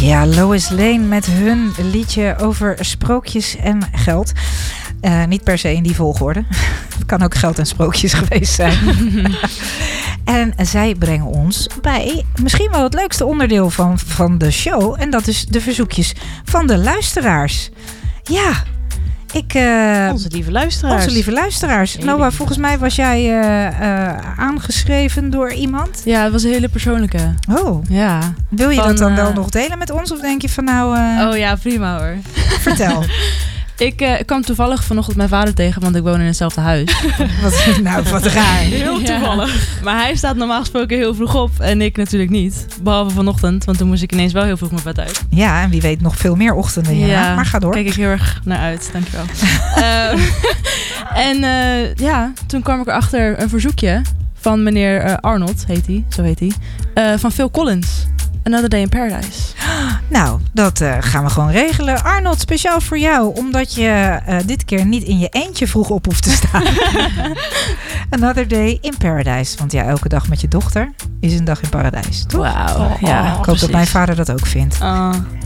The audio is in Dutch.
Ja, Lois Lane met hun liedje over sprookjes en geld. Niet per se in die volgorde. Het kan ook geld en sprookjes geweest zijn. En zij brengen ons bij misschien wel het leukste onderdeel van de show. En dat is de verzoekjes van de luisteraars. Ja, onze lieve luisteraars. Onze lieve luisteraars. Noah, volgens mij was jij aangeschreven door iemand. Ja, het was een hele persoonlijke. Oh. Ja. Wil je dat dan wel nog delen met ons? Of denk je van nou... Oh ja, prima hoor. Vertel. Ik kwam toevallig vanochtend mijn vader tegen, want ik woon in hetzelfde huis. Wat raar. Heel toevallig. Ja. Maar hij staat normaal gesproken heel vroeg op en ik natuurlijk niet. Behalve vanochtend, want toen moest ik ineens wel heel vroeg mijn bed uit. Ja, en wie weet nog veel meer ochtenden. Ja. Maar ga door. Kijk ik heel erg naar uit, dankjewel. Toen kwam ik erachter een verzoekje van meneer Arnold, zo heet hij, van Phil Collins. Another Day in Paradise. Nou, dat gaan we gewoon regelen. Arnold, speciaal voor jou. Omdat je dit keer niet in je eentje vroeg op hoeft te staan. Another Day in Paradise. Want ja, elke dag met je dochter is een dag in paradijs. Wauw. Ja, ik hoop dat mijn vader dat ook vindt.